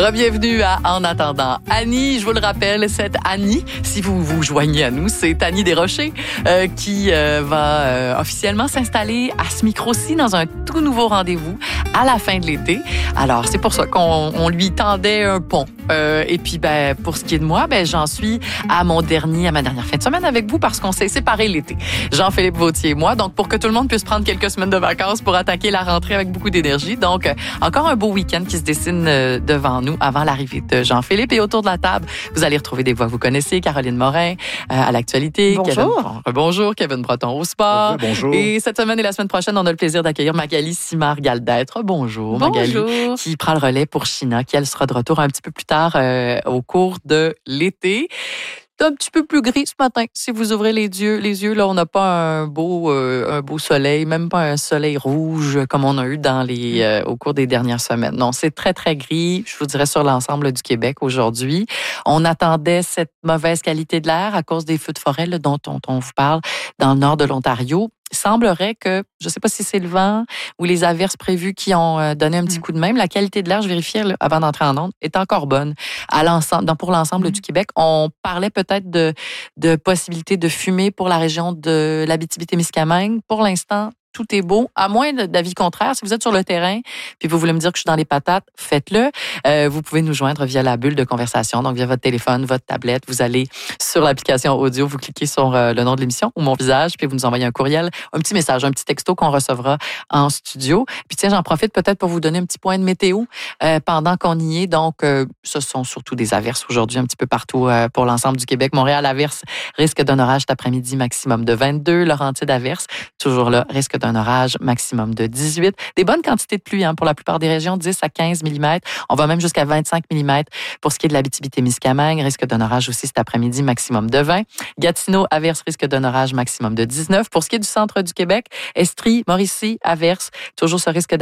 Bienvenue à En attendant Annie. Je vous le rappelle, cette Annie, si vous vous joignez à nous, c'est Annie Desrochers qui va officiellement s'installer à ce micro-ci dans un tout nouveau rendez-vous à la fin de l'été. Alors, c'est pour ça qu'on lui tendait un pont. Et puis, pour ce qui est de moi, j'en suis à ma dernière fin de semaine avec vous parce qu'on s'est séparés l'été. Jean-Philippe Vautier et moi. Donc, pour que tout le monde puisse prendre quelques semaines de vacances pour attaquer la rentrée avec beaucoup d'énergie. Donc, encore un beau week-end qui se dessine devant nous avant l'arrivée de Jean-Philippe. Et autour de la table, vous allez retrouver des voix que vous connaissez. Caroline Morin à l'actualité. Bonjour. Bonjour. Kevin Breton au sport. Bonjour. Et cette semaine et la semaine prochaine, on a le plaisir d'accueillir Magali Simard-Galdêtre. Bonjour, Magali. Bonjour. Qui prend le relais pour China, qui elle sera de retour un petit peu plus tard au cours de l'été. C'est un petit peu plus gris ce matin. Si vous ouvrez les yeux, là, on n'a pas un beau soleil, même pas un soleil rouge comme on a eu au cours des dernières semaines. Non, c'est très, très gris, je vous dirais, sur l'ensemble du Québec aujourd'hui. On attendait cette mauvaise qualité de l'air à cause des feux de forêt là, dont on vous parle dans le nord de l'Ontario. Il semblerait que, je ne sais pas si c'est le vent ou les averses prévues qui ont donné un petit coup de même, la qualité de l'air, je vérifiais là, avant d'entrer en onde, est encore bonne pour l'ensemble du Québec. On parlait peut-être de possibilités de fumée pour la région de l'Abitibi-Témiscamingue. Pour l'instant, tout est beau, à moins d'avis contraire. Si vous êtes sur le terrain puis vous voulez me dire que je suis dans les patates, faites-le. Vous pouvez nous joindre via la bulle de conversation, donc via votre téléphone, votre tablette. Vous allez sur l'application audio, vous cliquez sur le nom de l'émission ou mon visage, puis vous nous envoyez un courriel, un petit message, un petit texto qu'on recevra en studio. Puis tiens, j'en profite peut-être pour vous donner un petit point de météo pendant qu'on y est. Donc, ce sont surtout des averses aujourd'hui un petit peu partout pour l'ensemble du Québec. Montréal, averse, risque d'un orage cet après-midi, maximum de 22. Laurentides, averse, toujours là, risque d'un orage maximum de 18. Des bonnes quantités de pluie pour la plupart des régions, 10 à 15 mm. On va même jusqu'à 25 mm pour ce qui est de l'Abitibi-Témiscamingue. Risque d'un orage aussi cet après-midi, maximum de 20. Gatineau, averse, risque d'un orage maximum de 19. Pour ce qui est du centre du Québec, Estrie, Mauricie, averse. Toujours ce risque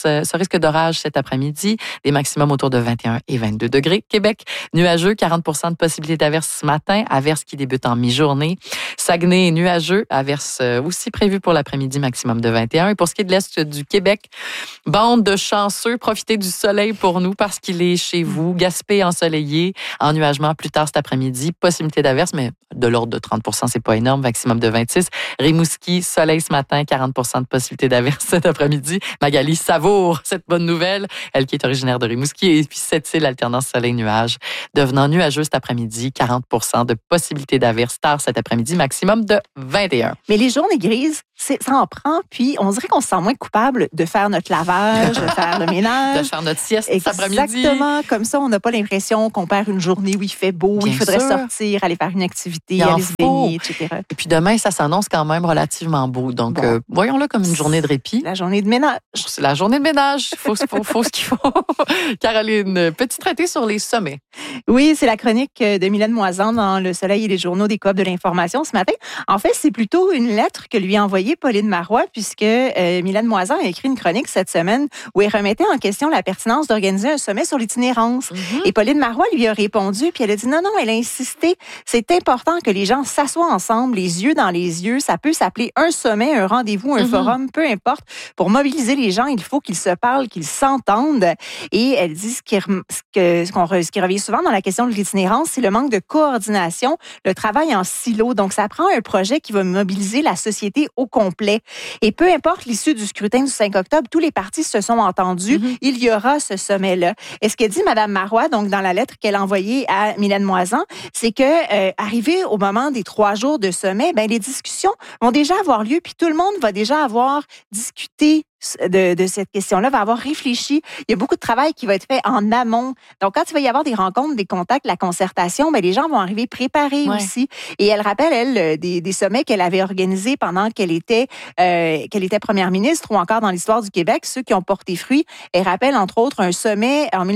d'orage cet après-midi. Des maximums autour de 21 et 22 degrés. Québec, nuageux, 40 % de possibilité d'averse ce matin. Averse qui débute en mi-journée. Saguenay, nuageux. Averse aussi prévue pour l'après-midi, maximum de 21. Et pour ce qui est de l'Est du Québec, bande de chanceux, profitez du soleil pour nous parce qu'il est chez vous. Gaspé ensoleillé, ennuagement plus tard cet après-midi. Possibilité d'averse, mais de l'ordre de 30 %, c'est pas énorme, maximum de 26. Rimouski, soleil ce matin, 40 % de possibilité d'averse cet après-midi. Magali savoure cette bonne nouvelle, elle qui est originaire de Rimouski. Et puis Sept-Îles, alternance soleil-nuage, devenant nuageux cet après-midi, 40 % de possibilité d'averse tard cet après-midi, maximum de 21. Mais les journées grises, ça en prend, puis on dirait qu'on se sent moins coupable de faire notre lavage, de faire le ménage. De faire notre sieste cet après-midi. Exactement. Comme ça, on n'a pas l'impression qu'on perd une journée où il fait beau, Bien il faudrait sûr. sortir, aller faire une activité, aller se baigner, etc. Et puis demain, ça s'annonce quand même relativement beau. Donc, Bon. voyons-le comme une journée de répit. La journée de ménage. C'est la journée de ménage. Faut ce qu'il faut. Caroline, petit traité sur les sommets. Oui, c'est la chronique de Mylène Moisan dans Le Soleil et les journaux des Coop de l'information ce matin. En fait, c'est plutôt une lettre que lui a envoyée Pauline Marois, puisque Mylène Moisan a écrit une chronique cette semaine où elle remettait en question la pertinence d'organiser un sommet sur l'itinérance. Et Pauline Marois lui a répondu, puis elle a dit non, elle a insisté. C'est important que les gens s'assoient ensemble, les yeux dans les yeux. Ça peut s'appeler un sommet, un rendez-vous, un forum, peu importe. Pour mobiliser les gens, il faut qu'ils se parlent, qu'ils s'entendent. Et elle dit ce qui revient souvent dans la question de l'itinérance, c'est le manque de coordination, le travail en silo. Donc, ça prend un projet qui va mobiliser la société au complet. Et peu importe l'issue du scrutin du 5 octobre, tous les partis se sont entendus. Il y aura ce sommet-là. Et ce que dit Mme Marois, donc dans la lettre qu'elle a envoyée à Mylène Moisan, c'est que arrivé au moment des 3 jours de sommet, les discussions vont déjà avoir lieu, puis tout le monde va déjà avoir discuté de cette question-là, va avoir réfléchi. Il y a beaucoup de travail qui va être fait en amont. Donc, quand il va y avoir des rencontres, des contacts, la concertation, les gens vont arriver préparés aussi. Et elle rappelle, elle, des sommets qu'elle avait organisés pendant qu'elle était première ministre ou encore dans l'histoire du Québec, ceux qui ont porté fruit. Elle rappelle, entre autres, un sommet en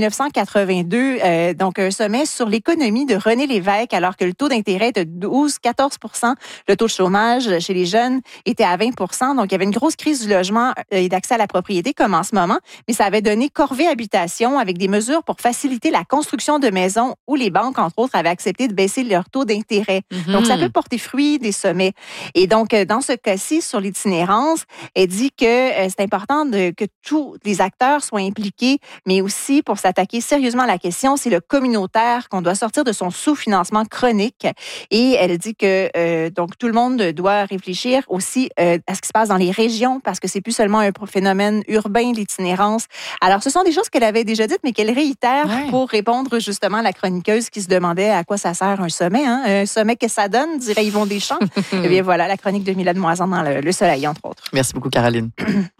1982, donc un sommet sur l'économie de René Lévesque, alors que le taux d'intérêt était de 12-14 %. Le taux de chômage chez les jeunes était à 20 %. Donc, il y avait une grosse crise du logement et d'accès à la propriété comme en ce moment, mais ça avait donné corvée habitation avec des mesures pour faciliter la construction de maisons où les banques, entre autres, avaient accepté de baisser leur taux d'intérêt. Donc, ça peut porter fruit des sommets. Et donc, dans ce cas-ci, sur l'itinérance, elle dit que c'est important que tous les acteurs soient impliqués, mais aussi pour s'attaquer sérieusement à la question, c'est le communautaire qu'on doit sortir de son sous-financement chronique. Et elle dit que donc tout le monde doit réfléchir aussi à ce qui se passe dans les régions parce que c'est plus seulement un phénomène urbain, l'itinérance. Alors, ce sont des choses qu'elle avait déjà dites, mais qu'elle réitère pour répondre justement à la chroniqueuse qui se demandait à quoi ça sert un sommet. Hein? Un sommet que ça donne, dirait Yvon Deschamps. Eh bien voilà, la chronique de Mylène Moisan dans Le Soleil, entre autres. Merci beaucoup, Caroline.